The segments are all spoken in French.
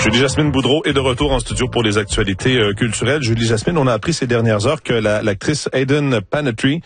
Julie Jasmine Boudreau est de retour en studio pour les actualités culturelles. Julie Jasmine, on a appris ces dernières heures que l'actrice Hayden Panettiere,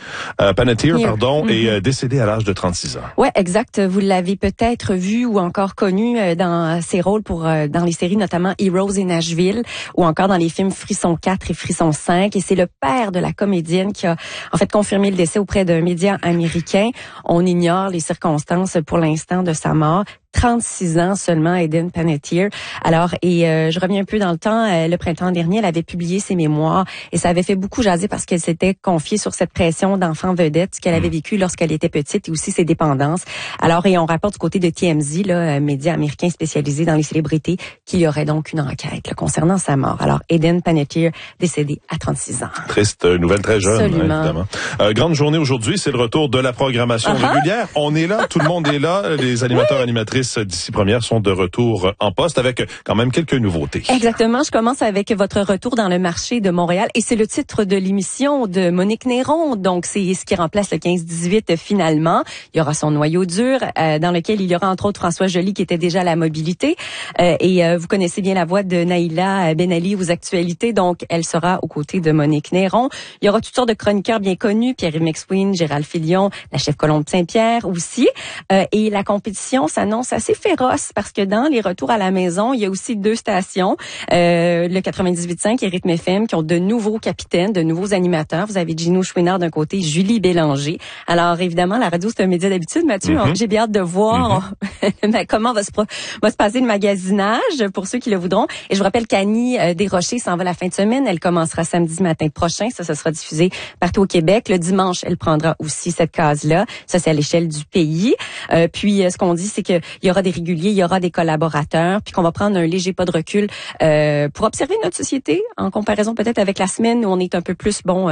est décédée à l'âge de 36 ans. Ouais, exact. Vous l'avez peut-être vu ou encore connu dans ses rôles dans les séries, notamment Heroes et Nashville, ou encore dans les films Frisson 4 et Frisson 5. Et c'est le père de la comédienne qui a en fait confirmé le décès auprès d'un média américain. On ignore les circonstances pour l'instant de sa mort. 36 ans seulement, Hayden Panettiere. Alors, je reviens un peu dans le temps. Le printemps dernier, elle avait publié ses mémoires et ça avait fait beaucoup jaser parce qu'elle s'était confiée sur cette pression d'enfant vedette, ce qu'elle avait vécu lorsqu'elle était petite et aussi ses dépendances. Alors, et on rapporte du côté de TMZ, média américain spécialisé dans les célébrités, qu'il y aurait donc une enquête concernant sa mort. Alors, Hayden Panettiere, décédée à 36 ans. Triste nouvelle, très jeune, absolument. Évidemment. Grande journée aujourd'hui, c'est le retour de la programmation régulière. On est là, tout le monde est là. Les animateurs, animatrices d'ici première sont de retour en poste avec quand même quelques nouveautés. Exactement. Je commence avec votre retour dans le marché de Montréal et c'est le titre de l'émission de Monique Néron. Donc, c'est ce qui remplace le 15-18 finalement. Il y aura son noyau dur dans lequel il y aura entre autres François Joly qui était déjà à la mobilité. Vous connaissez bien la voix de Naïla Ben Ali aux actualités. Donc, elle sera aux côtés de Monique Néron. Il y aura toutes sortes de chroniqueurs bien connus. Pierre-Yves McSween, Gérald Filion, la chef Colombe Saint-Pierre aussi. Et la compétition s'annonce assez féroce parce que dans les retours à la maison, il y a aussi deux stations, le 98.5 et Rythme FM qui ont de nouveaux capitaines, de nouveaux animateurs. Vous avez Gino Chouinard d'un côté, Julie Bélanger. Alors évidemment, la radio c'est un média d'habitude, Mathieu. J'ai bien hâte de voir comment va se passer le magasinage pour ceux qui le voudront. Et je vous rappelle qu'Annie Desrochers s'en va la fin de semaine. Elle commencera samedi matin prochain. Ça sera diffusé partout au Québec. Le dimanche, elle prendra aussi cette case-là. Ça, c'est à l'échelle du pays. Puis ce qu'on dit, c'est que il y aura des réguliers, il y aura des collaborateurs, puis qu'on va prendre un léger pas de recul pour observer notre société en comparaison peut-être avec la semaine où on est un peu plus dans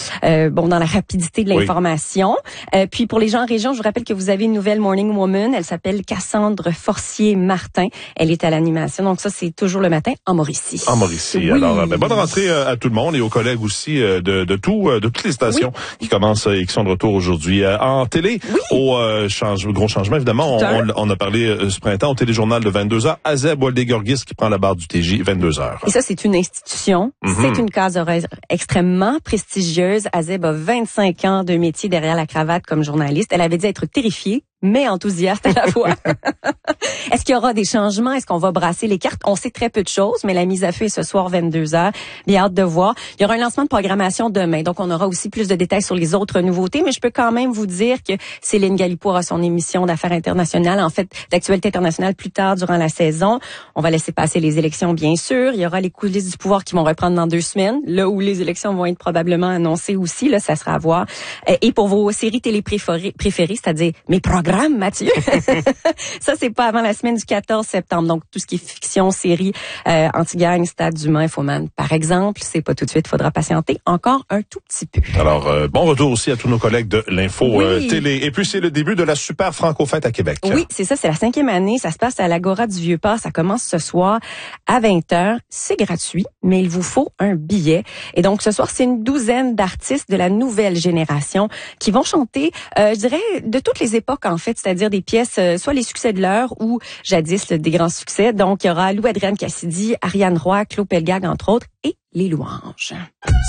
la rapidité de l'information. Puis pour les gens en région, je vous rappelle que vous avez une nouvelle Morning Woman. Elle s'appelle Cassandre Forcier-Martin. Elle est à l'animation, donc ça c'est toujours le matin en Mauricie. En Mauricie. Oui. Alors, bonne rentrée à tout le monde et aux collègues aussi de toutes les stations qui commencent et qui sont de retour aujourd'hui en télé. Au gros changement évidemment. On a parlé ce printemps au téléjournal de 22h. Azeb Waldegorgis qui prend la barre du TJ 22h. Et ça, c'est une institution. C'est une case horaire extrêmement prestigieuse. Azeb a 25 ans de métier derrière la cravate comme journaliste. Elle avait dit être terrifiée, mais enthousiaste à la fois. Est-ce qu'il y aura des changements? Est-ce qu'on va brasser les cartes? On sait très peu de choses, mais la mise à feu est ce soir 22h. Bien hâte de voir. Il y aura un lancement de programmation demain, donc on aura aussi plus de détails sur les autres nouveautés, mais je peux quand même vous dire que Céline Galipo aura son émission d'affaires internationales, en fait d'actualité internationale plus tard durant la saison. On va laisser passer les élections, bien sûr. Il y aura les coulisses du pouvoir qui vont reprendre dans 2 semaines, là où les élections vont être probablement annoncées aussi, là, ça sera à voir. Et pour vos séries télé préférées, c'est-à-dire mes programmes, Mathieu. Ça, c'est pas avant la semaine du 14 septembre. Donc, tout ce qui est fiction, série, Anti-Gang, Stade d'Humain, Infoman, par exemple, c'est pas tout de suite. Faudra patienter encore un tout petit peu. Alors, bon retour aussi à tous nos collègues de l'Info Télé. Et puis, c'est le début de la super Franco-Fête à Québec. Oui, c'est ça. C'est la 5e année. Ça se passe à l'Agora du Vieux-Port. Ça commence ce soir à 20h. C'est gratuit, mais il vous faut un billet. Et donc, ce soir, c'est une douzaine d'artistes de la nouvelle génération qui vont chanter, je dirais, de toutes les époques, en fait, c'est-à-dire des pièces, soit les succès de l'heure ou jadis des grands succès. Donc, il y aura Lou Adrienne Cassidy, Ariane Roy, Claude Pelgag, entre autres, et les louanges.